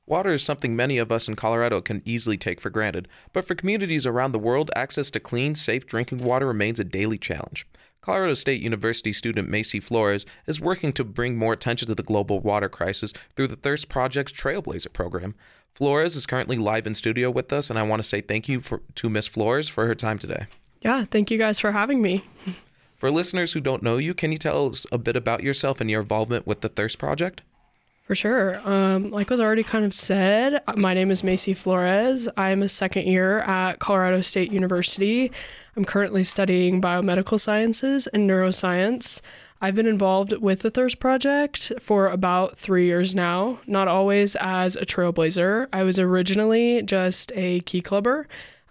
Water is something many of us in Colorado can easily take for granted, but for communities around the world, access to clean, safe drinking water remains a daily challenge. Colorado State University student Macy Flores is working to bring more attention to the global water crisis through the Thirst Project's Trailblazer program. Flores is currently live in studio with us, and I want to say thank you to Miss Flores for her time today. Yeah, thank you guys for having me. For listeners who don't know you, can you tell us a bit about yourself and your involvement with the Thirst Project? For sure. Like was already kind of said, my name is Macy Flores. I'm a second year at Colorado State University. I'm currently studying biomedical sciences and neuroscience. I've been involved with the Thirst Project for about 3 years now, not always as a trailblazer. I was originally just a key clubber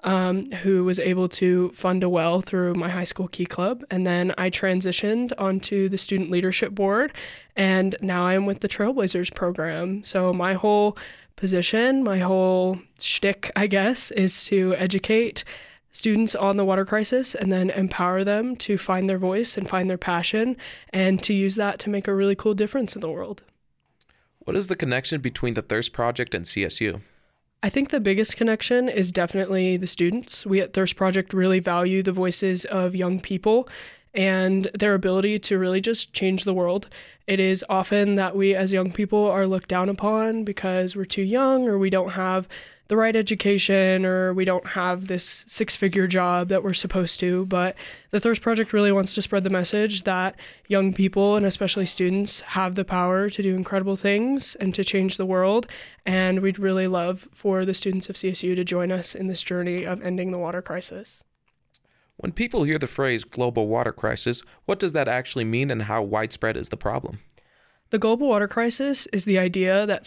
who was able to fund a well through my high school key club. And then I transitioned onto the student leadership board, and now I'm with the Trailblazers program. So my whole position, my whole shtick, I guess, is to educate students on the water crisis and then empower them to find their voice and find their passion and to use that to make a really cool difference in the world. What is the connection between the Thirst Project and CSU? I think the biggest connection is definitely the students. We at Thirst Project really value the voices of young people and their ability to really just change the world. It is often that we as young people are looked down upon because we're too young or we don't have the right education or we don't have this six-figure job that we're supposed to. But the Thirst Project really wants to spread the message that young people and especially students have the power to do incredible things and to change the world. And we'd really love for the students of CSU to join us in this journey of ending the water crisis. When people hear the phrase global water crisis, what does that actually mean and how widespread is the problem? The global water crisis is the idea that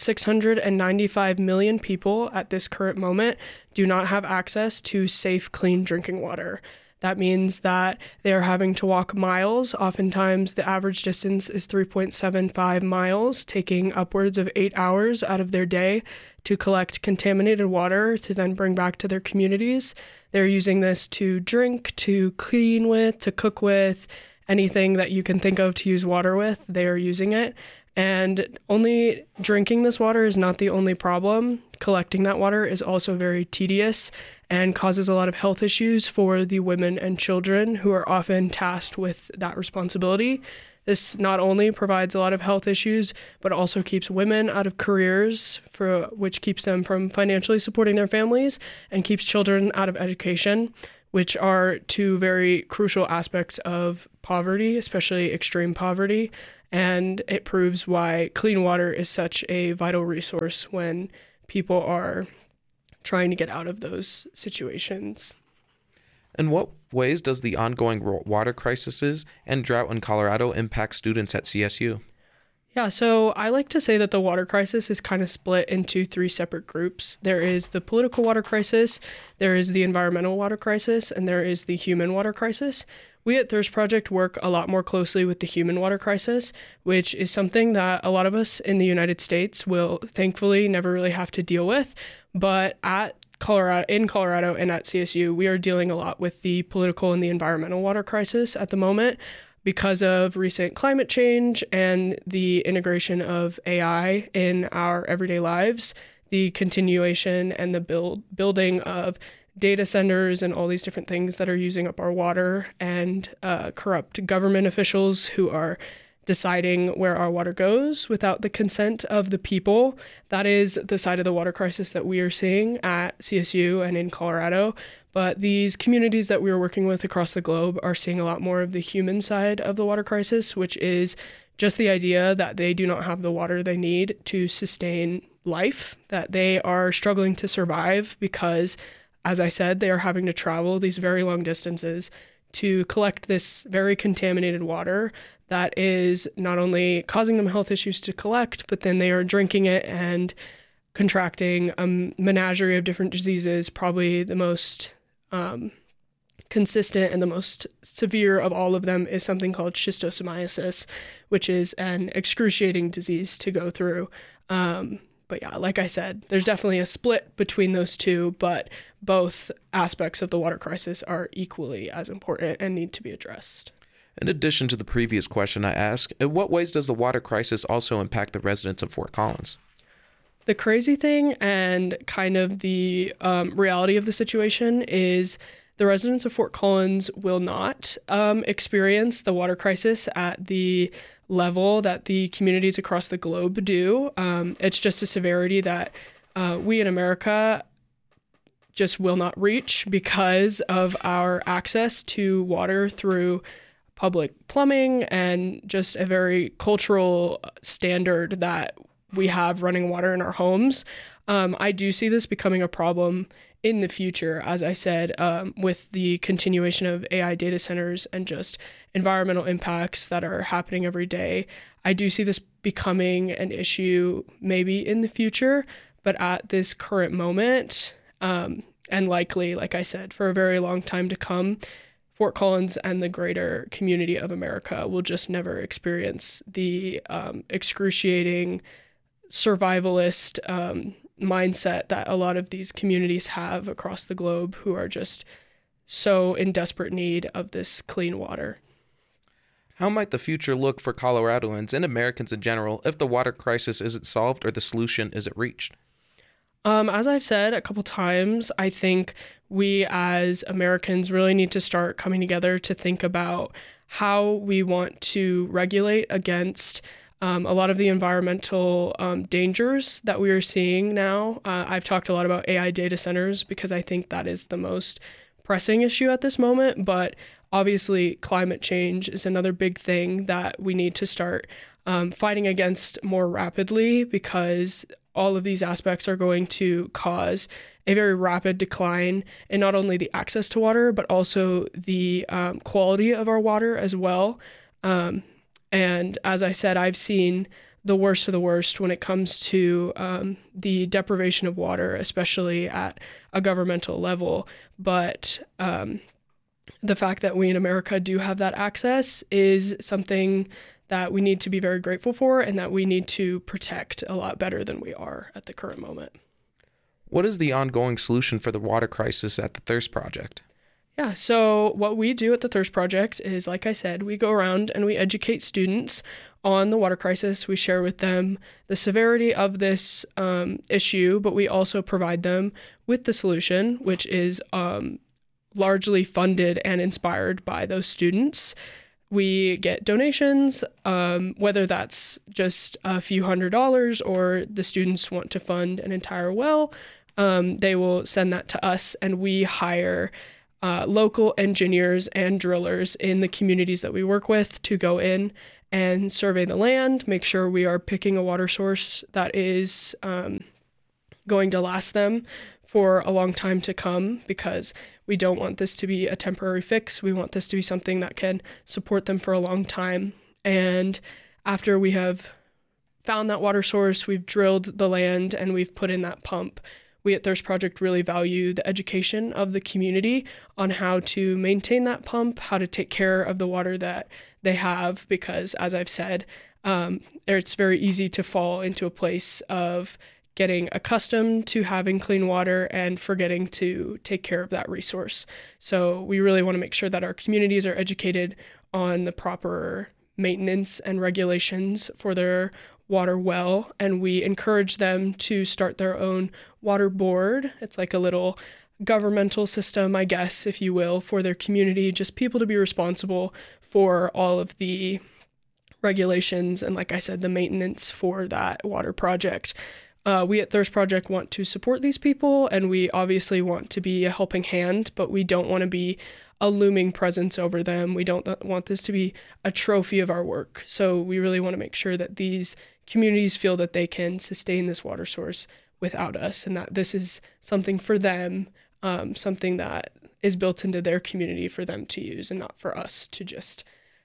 695 million people at this current moment do not have access to safe, clean drinking water. That means that they are having to walk miles. Oftentimes, the average distance is 3.75 miles, taking upwards of 8 hours out of their day to collect contaminated water to then bring back to their communities. They're using this to drink, to clean with, to cook with, anything that you can think of to use water with, they are using it. And only drinking this water is not the only problem. Collecting that water is also very tedious and causes a lot of health issues for the women and children who are often tasked with that responsibility. This not only provides a lot of health issues, but also keeps women out of careers, which keeps them from financially supporting their families and keeps children out of education, which are two very crucial aspects of poverty, especially extreme poverty. And it proves why clean water is such a vital resource when people are trying to get out of those situations. In what ways does the ongoing water crises and drought in Colorado impact students at CSU? Yeah, so I like to say that the water crisis is kind of split into three separate groups. There is the political water crisis, there is the environmental water crisis, and there is the human water crisis. We at Thirst Project work a lot more closely with the human water crisis, which is something that a lot of us in the United States will thankfully never really have to deal with. But in Colorado and at CSU, we are dealing a lot with the political and the environmental water crisis at the moment, because of recent climate change and the integration of AI in our everyday lives, the continuation and the building of data centers and all these different things that are using up our water, and corrupt government officials who are deciding where our water goes without the consent of the people. That is the side of the water crisis that we are seeing at CSU and in Colorado. But these communities that we are working with across the globe are seeing a lot more of the human side of the water crisis, which is just the idea that they do not have the water they need to sustain life, that they are struggling to survive because, as I said, they are having to travel these very long distances to collect this very contaminated water that is not only causing them health issues to collect, but then they are drinking it and contracting a menagerie of different diseases. Probably the most consistent and the most severe of all of them is something called schistosomiasis, which is an excruciating disease to go through. But yeah, like I said, there's definitely a split between those two, but both aspects of the water crisis are equally as important and need to be addressed. In addition to the previous question I asked, in what ways does the water crisis also impact the residents of Fort Collins? The crazy thing and kind of the reality of the situation is the residents of Fort Collins will not experience the water crisis at the level that the communities across the globe do. It's just a severity that we in America just will not reach because of our access to water through public plumbing and just a very cultural standard that we have running water in our homes. I do see this becoming a problem in the future, as I said, with the continuation of AI data centers and just environmental impacts that are happening every day. I do see this becoming an issue maybe in the future, but at this current moment, and likely, like I said, for a very long time to come, Fort Collins and the greater community of America will just never experience the excruciating survivalist mindset that a lot of these communities have across the globe who are just so in desperate need of this clean water. How might the future look for Coloradoans and Americans in general if the water crisis isn't solved or the solution isn't reached? As I've said a couple times, I think we as Americans really need to start coming together to think about how we want to regulate against a lot of the environmental dangers that we are seeing now. I've talked a lot about AI data centers because I think that is the most pressing issue at this moment, but obviously climate change is another big thing that we need to start fighting against more rapidly, because all of these aspects are going to cause a very rapid decline in not only the access to water, but also the quality of our water as well. And as I said, I've seen the worst of the worst when it comes to the deprivation of water, especially at a governmental level. But the fact that we in America do have that access is something that we need to be very grateful for and that we need to protect a lot better than we are at the current moment. What is the ongoing solution for the water crisis at the Thirst Project? Yeah, so what we do at the Thirst Project is, like I said, we go around and we educate students on the water crisis. We share with them the severity of this issue, but we also provide them with the solution, which is largely funded and inspired by those students. We get donations, whether that's just a few $100s or the students want to fund an entire well, they will send that to us, and we hire local engineers and drillers in the communities that we work with to go in and survey the land, make sure we are picking a water source that is going to last them for a long time to come, because we don't want this to be a temporary fix. We want this to be something that can support them for a long time. And after we have found that water source, we've drilled the land, and we've put in that pump, we at Thirst Project really value the education of the community on how to maintain that pump, how to take care of the water that they have, because as I've said, it's very easy to fall into a place of getting accustomed to having clean water and forgetting to take care of that resource. So we really want to make sure that our communities are educated on the proper maintenance and regulations for their water well, and we encourage them to start their own water board. It's like a little governmental system, I guess, if you will, for their community, just people to be responsible for all of the regulations and, like I said, the maintenance for that water project. We at Thirst Project want to support these people, and we obviously want to be a helping hand, but we don't want to be a looming presence over them. We don't want this to be a trophy of our work. So we really want to make sure that these communities feel that they can sustain this water source without us, and that this is something for them, something that is built into their community for them to use, and not for us to just,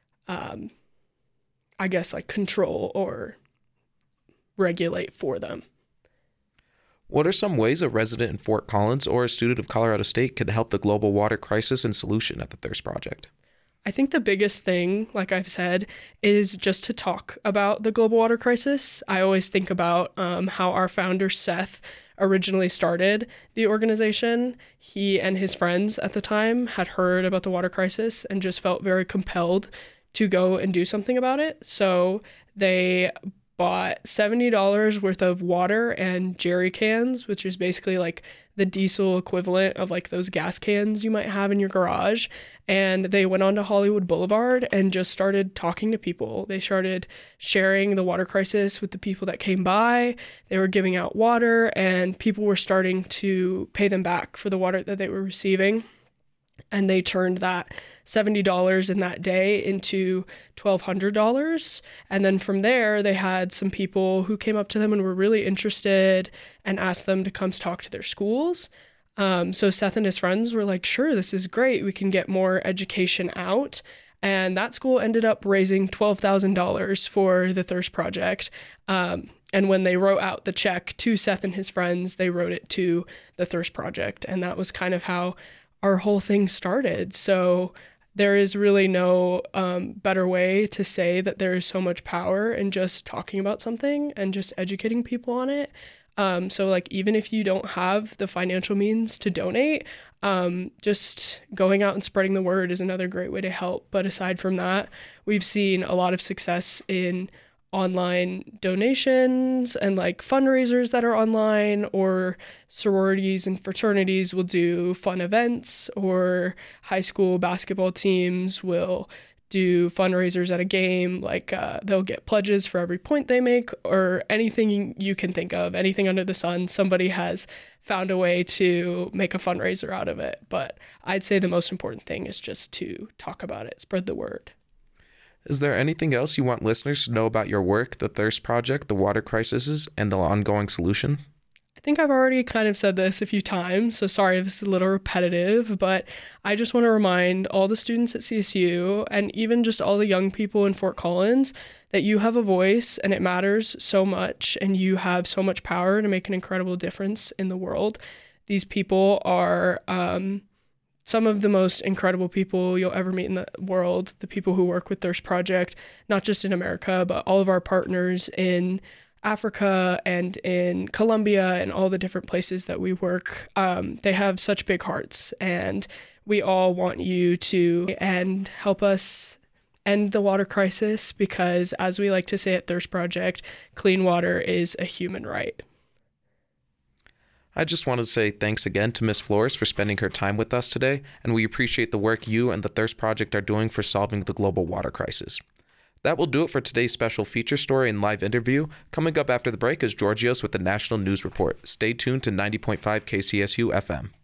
I guess, like control or regulate for them. What are some ways a resident in Fort Collins or a student of Colorado State can help the global water crisis and solution at the Thirst Project? I think the biggest thing, like I've said, is just to talk about the global water crisis. I always think about how our founder, Seth, originally started the organization. He and his friends at the time had heard about the water crisis and just felt very compelled to go and do something about it. So they bought $70 worth of water and jerry cans, which is basically like the diesel equivalent of like those gas cans you might have in your garage. And they went onto Hollywood Boulevard and just started talking to people. They started sharing the water crisis with the people that came by. They were giving out water, and people were starting to pay them back for the water that they were receiving. And they turned that $70 in that day into $1,200. And then from there, they had some people who came up to them and were really interested and asked them to come talk to their schools. So Seth and his friends were like, sure, this is great. We can get more education out. And that school ended up raising $12,000 for the Thirst Project. And when they wrote out the check to Seth and his friends, they wrote it to the Thirst Project. And that was kind of how our whole thing started. So there is really no better way to say that there is so much power in just talking about something and just educating people on it. So like, even if you don't have the financial means to donate, just going out and spreading the word is another great way to help. But aside from that, we've seen a lot of success in online donations and like fundraisers that are online, or sororities and fraternities will do fun events, or high school basketball teams will do fundraisers at a game. Like they'll get pledges for every point they make, or anything you can think of, anything under the sun. Somebody has found a way to make a fundraiser out of it. But I'd say the most important thing is just to talk about it, spread the word. Is there anything else you want listeners to know about your work, the Thirst Project, the water crises, and the ongoing solution? I think I've already kind of said this a few times, so sorry if this is a little repetitive, but I just want to remind all the students at CSU, and even just all the young people in Fort Collins, that you have a voice and it matters so much, and you have so much power to make an incredible difference in the world. These people are some of the most incredible people you'll ever meet in the world, the people who work with Thirst Project, not just in America, but all of our partners in Africa and in Colombia and all the different places that we work. They have such big hearts, and we all want you to help us end the water crisis, because as we like to say at Thirst Project, clean water is a human right. I just want to say thanks again to Ms. Flores for spending her time with us today, and we appreciate the work you and the Thirst Project are doing for solving the global water crisis. That will do it for today's special feature story and live interview. Coming up after the break is Georgios with the National News Report. Stay tuned to 90.5 KCSU FM.